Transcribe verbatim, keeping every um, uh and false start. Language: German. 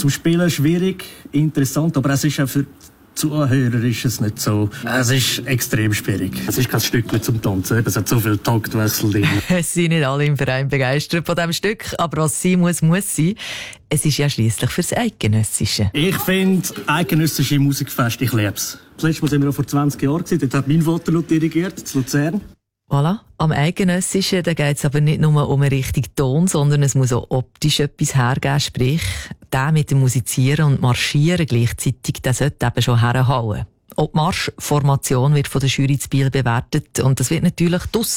zum Spielen schwierig, interessant, aber es ist auch für Zuhörer ist es nicht so. Es ist extrem schwierig. Es ist kein Stück zum Tanzen. Es hat so viel Taktwechsel drin. Es sind nicht alle im Verein begeistert von diesem Stück, aber was sein muss, muss sein. Es ist ja schliesslich fürs Eidgenössische. Ich finde eidgenössische Musikfest, ich liebe es. Das letzte Mal sind wir auch vor zwanzig Jahren gewesen. Dort hat mein Vater noch dirigiert, in Luzern. Voilà. Am Eidgenössischen geht es aber nicht nur um einen richtigen Ton, sondern es muss auch optisch etwas hergeben. Sprich, der mit dem Musizieren und Marschieren gleichzeitig, der sollte eben schon herhauen. Auch die Marschformation wird von der Jury zu Biel bewertet und das wird natürlich